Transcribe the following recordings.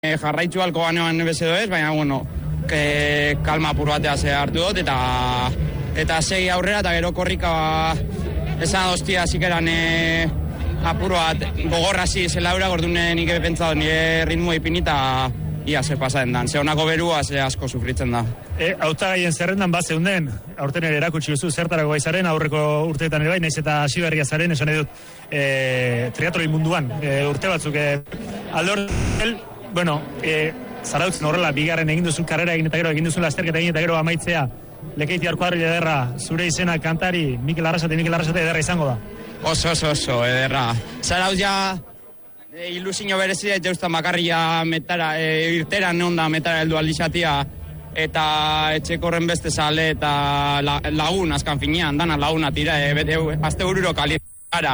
jarraitzu alko ganean bezedo ez, baina, bueno, kalma apur batea ze hartu dut, eta segi aurrera, eta gero korrika esan hostia zikeran apur bat gogorrazi zelaura, gordunen nik pentsatu nire ritmo ipinita ia ze pasatzen dan. Ze honako berua ze asko sufritzen da. Hautagaien zerrendan bat zeunden, aurten ere erakutsi duzu zertarako baizaren, aurreko urteetan ere bai, naiz eta hasi berria zaren, esan edut triatloi munduan, urte batzuk aldortel, bueno, zarautzen horrela, bigarren egin duzu karrera egin eta gero egin duzu lasterketa egin eta gero amaitzea, Lekeitiar kuadrilla ederra, zure izena kantari Mikel Arrasate ederra izango da. Oso, ederra. Zarauz ja ilusio berezia jauztan bakarria metara, irtera neon da metara heldu aldizatia, eta etxeko horren beste sale eta lagun azkan finean, dana laguna tira, azte bururo kaliara.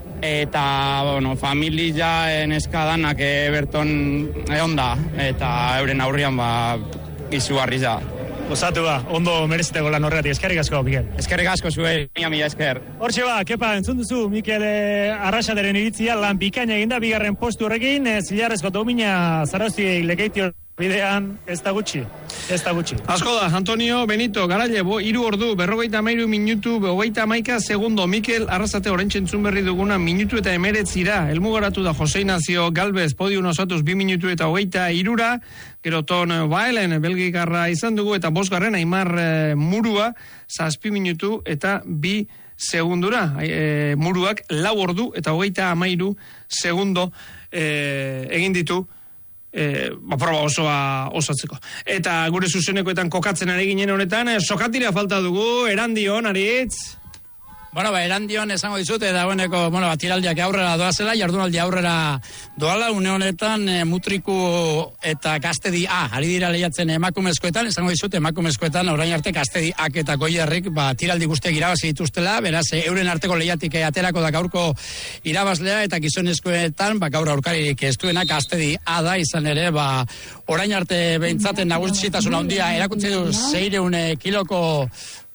Eta, bueno, familia neska danak berton egon da, eta euren aurrian izu harriz da. Osatu ondo mereziteko lan horregatik, eskerrik asko, Mikel. Eskerrik asko zuei, mila esker. Hortxe kepa, entzun duzu, Mikel Arrasateren iritzia, lan bikaina eginda, bigarren postu horrekin, zilarrezko domina Zarauzti Lekeitio bidean, ez da gutxi. Asko da, Antonio Benito, Garaile, 3 ordu, 53 minutu, 31 segundo, Mikel Arrasate oraintxe entzun berri duguna, minutu eta 19 helmugaratu da Jose Ignacio Galvez, podium osatuz 2 minutu eta 23, gero Ton Baelen, belgikarra izan dugu, eta 5. Aimar Murua, 7 minutu eta 2 segundura, Muruak 4 ordu eta 33 segundo egin ditu, proba osoa osatzeko. Eta gure zuzenekoetan kokatzen ari ginen honetan, sokatira falta dugu, Erandion, Aritz? Bueno, Erandion esango dizut, dagoeneko, tiraldiak aurrera doazela, jardunaldi aurrera doala, une honetan Mutriku eta Gaztedi A, ari dira lehiatzen emakumezkoetan, esango dizut, emakumezkoetan, orain arte Gaztedi Ak eta Goierrik, tiraldi guztiak irabazi dituztela, beraz, euren arteko lehiatik aterako da gaurko irabazlea, eta gizonezkoetan, gaur aurkaririk ez duena Gaztedi A da, izan ere, orain arte behintzaten nagusitasun handia erakutsi du 600 kiloko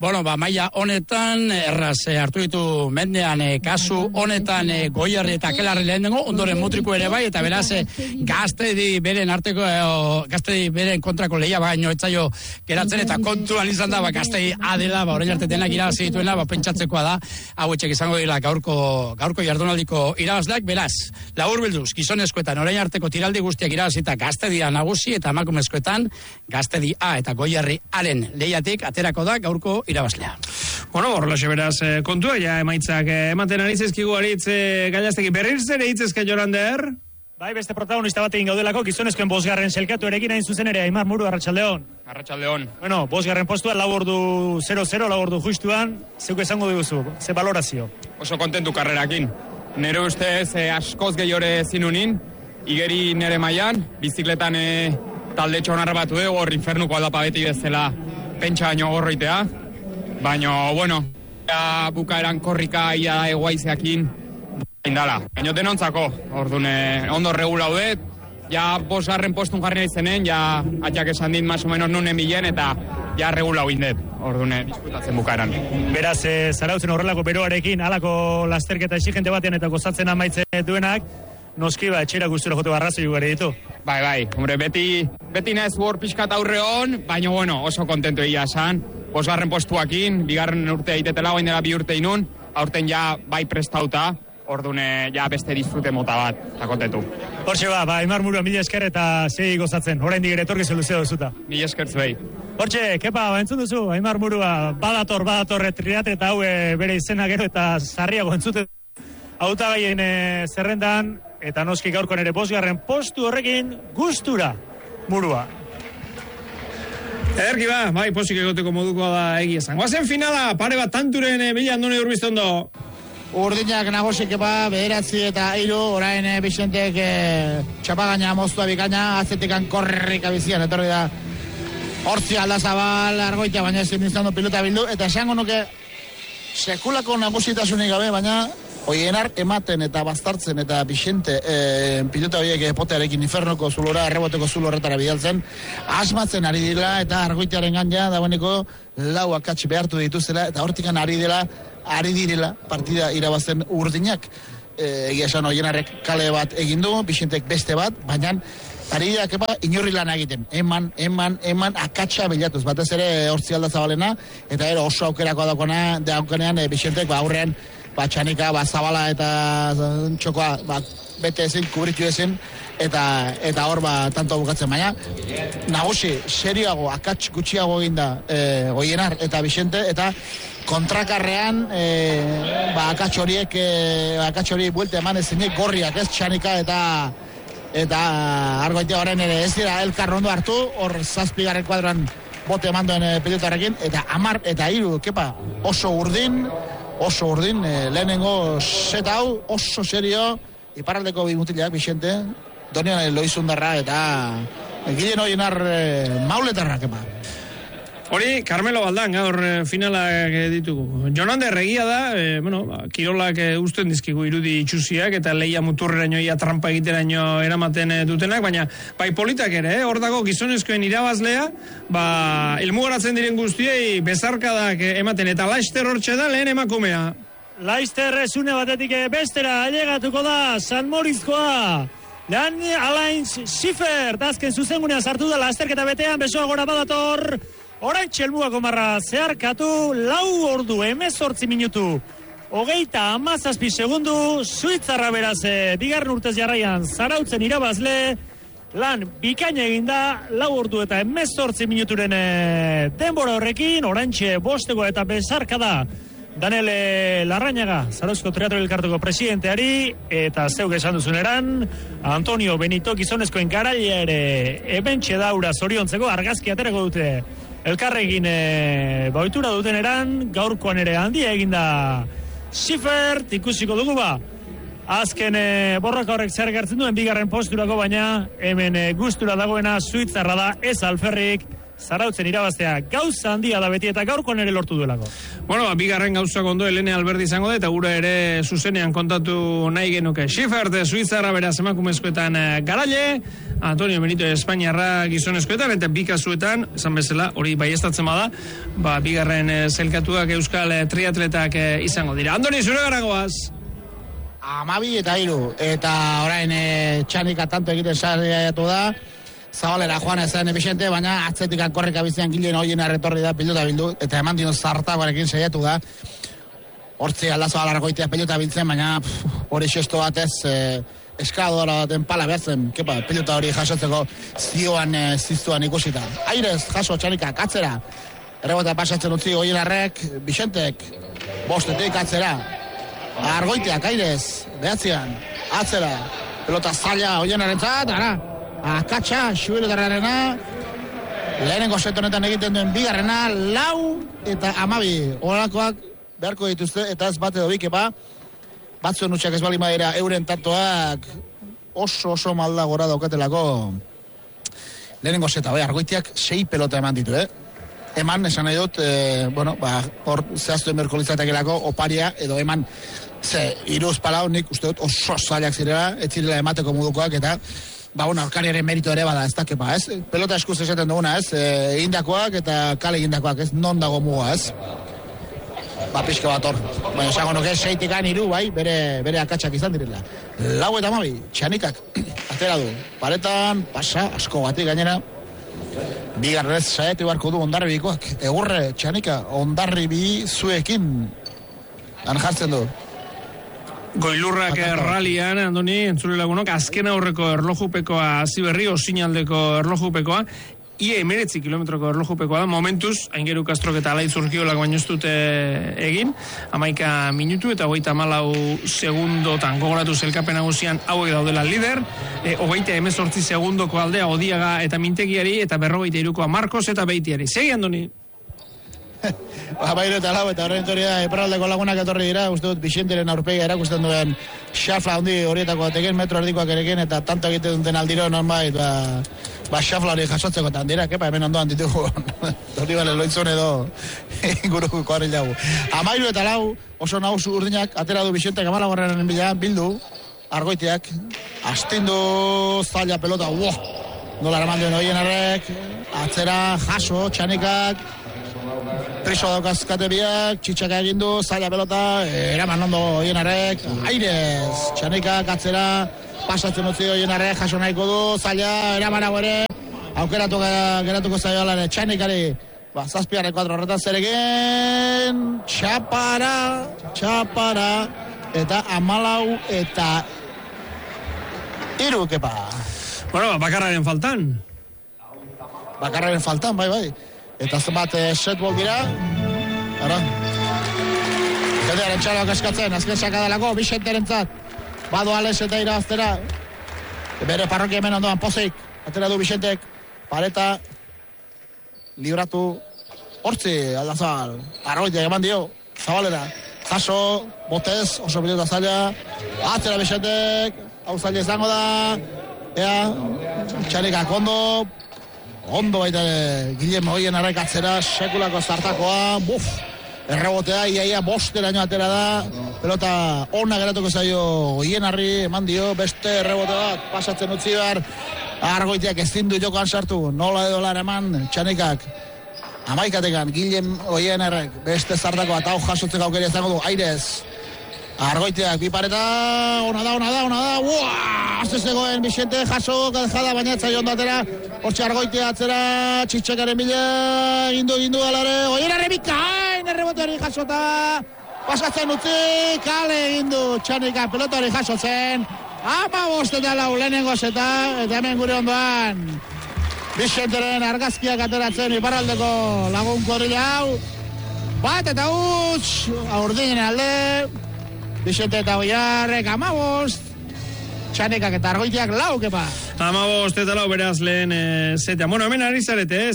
maila honetan, erraz hartu ditu mendean kasu honetan Goierri eta Kelarri lehenengo, ondoren Mutriku ere bai, eta beraz Gaztedi beren arteko, Gaztedi beren kontrako lehia baino etzaio geratzen, eta kontuan izan da, Gaztedi adela, orain arte denak irabazi dituena, pentsatzekoa da, hau etxek izango dira gaurko jardunaldiko irabazleak, beraz, laburbilduz, gizonezkoetan orain arteko tiraldi guztiak irabazita Gaztedia nagusi, eta emakumezkoetan Gaztedi A eta Goierri Aren lehiatik aterako da gaurko irabazlea. Bueno, horrelaxe beraz kontua, ja emaitzak ematen ari zezkigu Aritz Gailaztegi. Berriz ere hitzezka Jorander? Bai, beste protagonista bat egin gaudelako, gizonezkoen 5. selkatu erekin hain zuzen ere, Aimar Muru, Arratsaldeon. Arratsaldeon. Bueno, 5. postua, 4 ordu 0-0, 4 ordu justuan, zeuk esango diguzu, ze valorazio? Oso kontentu karrerakin. Nere ustez askoz gehiore zinunin, igeri nere mailan, bizikletan talde txonarra batu dugu, hor infernuko aldapa beti bezala pentsa baino gorroitea. Baina, bueno, bukaeran korrika ia eguaizeakin indala. Baina denontzako, ordune, ondo regulaudet, ja 5. postun jarri naizenen, ja atxak esan dit más o menos nunen bilen, eta ja regulau indet, ordune, diskutatzen bukaeran. Beraz, Zarautzen horrelako beroarekin, halako lasterketa exigente batean eta gozatzen amaitzen duenak, noski etxera gustura jote barrazo jugare ditu. Bai, hombre, beti nez hor pixkat aurre hon, baina, bueno, oso kontentu egia esan. 5. postuakin, 2. urte eitetela, guain dela 2 urte inun, aurten ja bai prestauta, ordune ja beste disfrute mota bat, eta kontentu. Hortxe Aimar Muru, mila esker eta segi gozatzen, orain digere etorkizu luzea duzuta. Mila esker zuei. Hortxe, kepa, entzun duzu, Aimar Muru, badator triate eta hau bere izena gero eta sarriago entzute hautagaien zerrendan, eta noski gaurkoan ere 5. postu horrekin gustura Murua. Ederki bai, posik egoteko modukoa da egia esan. Guazen finala, pare bat tanturen bila Andoni Urbiztondo. Urdinak nagosik 9 eta 3, orain Bizentek txapagaina moztua bikaina, azetikan korrika bizian, etorri da hortzi Aldazabal, Argoita, baina ezin izan pilota bildu, eta esango nuke sekulako nagusitasunik gabe, baina Oienar ematen eta bastartzen eta Bixente pilota horiek potearekin infernoko zulora, erreboteko zulorretara bidaltzen, asmatzen ari dira eta Argoitearen ganja dagoeneko 4 akats behartu dituzela eta hortikan ari direla partida irabazten Urdinak. Egia esan Oienarrek kale bat egin du, Bixentek beste bat, baina Paria, kepa, inorri lan egiten. Eman, akatsa bilatuz. Batez ere Hortzi Aldazabalena, eta ero oso aukerakoa daukanean, Bixentek, aurrean, Txanika, Zabala eta Txokoa, bete ezin, kubritu ezin, eta hor, tanto bukatzen, baina nagusi, serioago, akats gutxiago egin da Goienar eta Bixente, eta kontrakarrean akats horiek buelte eman ezinik gorriak, ez Txanika eta Argoitia horren ere ez dira elkarrondo hartu, hor 7. kuadroan bote eman duen pilotarekin, eta 10 eta 3, kepa, oso urdin, lehenengo set hau, oso serio, iparraldeko bimutilak, Bixente, Donian Loizundarra, eta Guillen Goienar mauletarra, kepa. Hori, Carmelo Baldan, gaur finalak ditugu. Jonander egia da, kirolak usten dizkigu irudi itxusiak, eta leia muturreraino ia trampa egiteraino eramaten dutenak, baina bai politak ere, hor dago gizonezkoen irabazlea, elmugaratzen diren guztiei bezarkadak ematen, eta Laster hortxe da lehen emakumea. Laster esune batetik bestera, ailegatuko da, San Morizkoa. Lan Alain Schiffer, azken zuzengunean sartu da lasterketa betean, besoa gora badator. Orain txelmugako marra zeharkatu, 4 ordu, 18 minutu, 37 segundu, Suitzarra beraz, bigarren urtez jarraian, Zarautzen irabazle, lan bikaina eginda, 4 ordu eta 18 minuturen denbora horrekin, orain bosteko eta bezarkada, Daniel Larrañaga, Zarauzko Triatloi Elkarteko presidenteari, eta zeuk esan duzuneran, Antonio Benito gizonezkoen garaia ere, ebentxe daura zoriontzeko argazki aterako dute. Elkarrekin bauitura duten eran, gaurkoan ere handia eginda Schiffer, ikusiko dugu azken borroka horrek zer gertzen duen bigarren posturako, baina hemen gustura dagoena Suitzarra da, ez alferrik, Zarautzen irabaztea gauza handia da beti eta gaurkoan ere lortu duelako. Bueno, bigarren gauzak ondo Elene Alberdi izango da, eta gura ere zuzenean kontatu nahi genuke. Schiffer, Suitzarra beraz emakumezkoetan garaile, Antonio Benito Espainiarra gizonezkoetan, eta bikazuetan, esan bezala, hori baiestatzen bada, bigarren zelkatuak euskal triatletak izango dira. Andoni, zure garagoaz? 12 eta 3, eta orain Txanika tanto egiten sariatu da, Zabalera joan ezen Bixente, baina atzetikan korrika bizian Guillen Goienar etorri da, pilota bildu, eta eman dion zartagoarekin saiatu da. Hortzi Aldazabal Argoitia pilota biltzen, baina hori xesto batez eskadora baten pala behatzen, kepa, pilota hori jasotzeko ziztuan ikusita. Airez, jaso Txanikak, atzera. Errebota pasatzen utzi Goienarrek, Bixentek, bostetik atzera. Argoitiak, Airez, behatzean, atzera. Pelota zaila Goienarentzat, ara. Akatsa, Xubilotarrarena, lehenengo setonetan egiten duen bigarrena, 4 eta 12. Horakoak beharko dituzte, eta ez bat edo bikepa, batzuen utxak ez bali madera euren tatoak oso malda gora daukatelako. Lehenengo seta, Argoitiak 6 pelota eman ditu, Eman, esan nahi dut, hor zehaztuen berkolitzatekelako, oparia, edo eman, iruz palau, nik uste dut oso zailak zirela, ez zirela emateko modukoak, eta aurkariaren merito ere bada, ez dakepa, ez? Pelota eskuz esaten duguna, ez? Egindakoak eta kale egindakoak, ez? Non dago muga, ez? Pixka bat hor. Baina, esango nuke, 6-tikan 3, bere akatsak izan direla. 4 eta 12, Txanikak, atera du. Paretan, pasa, asko batik gainera. Bigarrez, saietu barko du Hondarribikoak. Egurre, Txanika, Hondarribi zuekin. Han jartzen du. Goilurrak rallian, Andoni, entzule lagunok, azken aurreko erlojupekoa Ziberri, osinaldeko erlojupekoa, ia 19 kilometroko erlojupekoa da, momentuz, Aingeru Kastrok eta Alain Zurkiolak baino ez dute egin, 11 minutu eta 34 segundotan gogoratu zelkapen nagusian hauek daudela lider, 28 segundoko aldea Odiaga eta Mintegiari, eta 43koa Marcos eta Beitiari. Segi, Andoni? Bairu eta lau, eta horren da eparaldeko lagunak etorri dira, uste dut Bixenteren aurpegia erakusten duen xafla handi horietako bateken, metro erdikoak erekin, eta tanto egiten duten aldiro normait, xafla hori jasotzeko eta handira, kepa hemen ondoan ditugu, hori bale loitzon edo inguruko kuadril dago. Amairu eta lau, oso nahuzu urdinak, atera du Bixentek amalagoaren bila, bildu, Argoitiak, astindu zaila pelota, nola eraman duen Oienarrek, atzera, jaso, Txanikak, Priso daukazkate biak, Txitxaka egin du, zaila pelota, eraman ondo Oienarrek, airez, Txanikak atzera, pasatzen utzi Oienarrek, jaso nahiko du, zaila, eramanago ere, geratuko zaioa Txanikari, zazpigarren 4 horretan zerekin, txapara, eta 14 eta 3, kepa. Bueno, bakarraren faltan. Bai. Eta zenbat setbol dira. Ara. Jendearen txaloak eskatzen, azken sakadalako, Bixenterentzat. Bado Ales eta iraztera. Bere parrokia hemen ondoan, Pozik. Atera du Bixentek. Pareta. Libratu. Hortzi, Aldazabal. Arroitek eman dio. Zabalera. Jaso, botez, oso biluta zaila. Atera Bixentek. Hau zaila izango da. Ea, Txanikak ondo baita Guillermo Oienarrek atzera, sekulako zartakoa, errebotea, iaia bosteraino atera da, pelota ona geratuko zaio Oienarri, eman dio, beste errebote bat, pasatzen utzi behar, Argoitiak ezin du jokoan sartu, nola edo lar eman, Txanikak, 11 Guillermo Oienarrek, beste zartakoa, eta hau jasotzeko aukera izango du, airez, Argoitiak, bipareta, ona da, zegoen Bixente, jaso, jada, baina etzai ondo atera, hortxe Argoitia atzera, Txitxakaren bila, gindu alare, Oienarre bikain, erreboteari jasota, pasatzen utzi, kale gindu, Txanika, pelotari jasotzen, 15 eta 4 lehenengoz eta hemen gure ondoan, Bixenteren argazkiak ateratzen, iparraldeko lagun kuadrilla hau, bat eta huts, aurdinen alde, Bixente eta Oienarrek 15, Txanikak eta Argoitiak 4, kepa. 15 eta 4 beraz lehen zetea. Bueno, hemen ari zarete,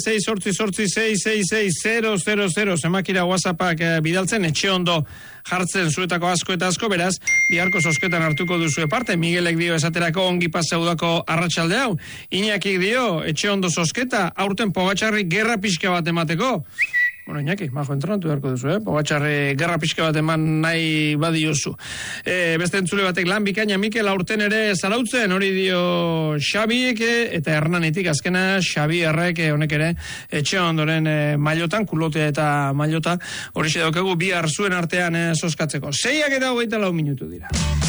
6-8-6-6-6-6-0-0-0, zemakira WhatsAppak bidaltzen, etxe ondo jartzen zuetako asko eta asko, beraz, biharko zozketan hartuko duzue parte. Miguelek dio esaterako ongi paseudako arratsalde hau. Iñakik dio, etxe ondo zozketa, aurten Pogatxarri gerra pixka bat emateko. Bueno, Iñaki, majo entrenatu beharko duzu, Pogatxarri gerra pixka bat eman nahi badiozu. Beste entzule batek lan bikaina Mikel aurten ere zarautzen, hori dio Xabiek, eta Hernanetik azkena Xabierrek, honek ere, etxe ondoren mailotan, kulotea eta mailota, hori xe daukegu bihar zuen artean zozkatzeko. 6 eta 24 minutu dira.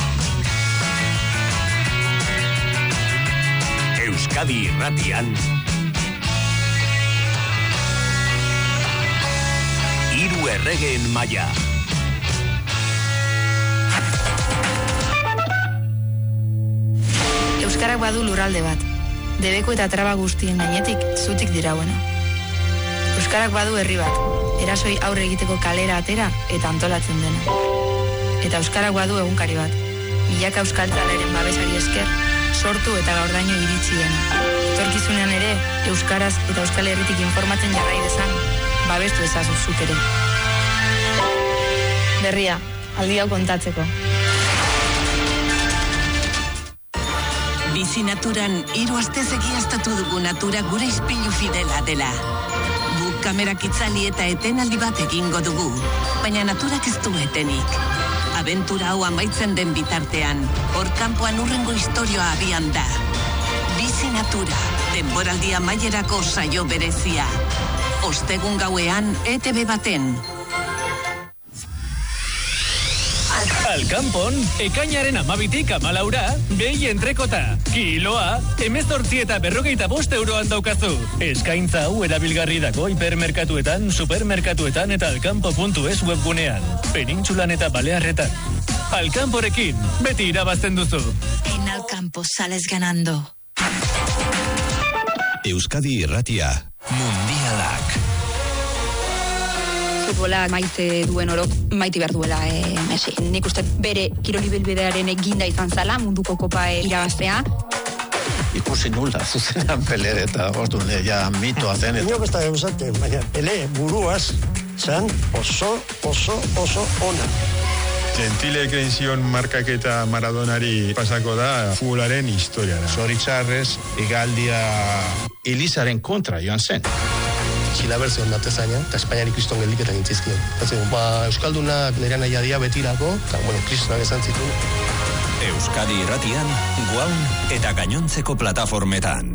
Euskadi Irratian Hiru erregeen maila. Euskarak badu lurralde bat. Debeko eta traba guztien gainetik zutik dirauena. Euskarak badu herri bat. Erasoi aurre egiteko kalera atera eta antolatzen dena. Eta Euskarak badu egunkari bat. Milaka euskaltzaleren babesari esker, sortu eta gaurdaino iritsi dena. Etorkizunean ere, euskaraz eta euskal herritik informatzen jarrai dezan, babestu ezazu zuk ere. Berria, aldi hau kontatzeko. Bizi naturan 3 astez egiaztatu dugu natura gure ispilu fidela dela. Guk kamerak itzali eta etenaldi bat egingo dugu, baina naturak ez du etenik. Abentura hau amaitzen den bitartean, hor kanpoan urrengo historioa abian da. Bizi natura, denboraldi amaierako saio berezia. Ostegun gauean, ETV baten. Alkanpon, ekainaren 12tik 14, behi entrekota. Kiloa, 18 eta 45 euroan daukazu. Eskaintza hau erabilgarri dago hipermerkatuetan, supermerkatuetan eta alkanpo.es webgunean. Penintsulan eta Balearretan. Alkanporekin, beti irabazten duzu. En Alkampo sales ganando. Euskadi Irratia Mundialak. Futbola maite duen orok maite behar duela Messi. Nik uste bere kiroli belbedearen eginda izan zala munduko kopa irabaztea. Ikusi nula zuzenan Pele eta orduan ja mitoa zen. Inok ez da gauzate, baina Pele buruaz zen oso ona. Gentile kreizion markaketa Maradonari pasako da futbolaren historiara. Zoritzarrez, igaldia Elizaren kontra joan zen. Txilabertze ondate zaina, eta Espainiari kriston geldiketan intzizkion. Euskaldunak nire nahi adia betirako, eta, kristonak esan zituen. Euskadi Irratian, Guaun eta gainontzeko plataformetan.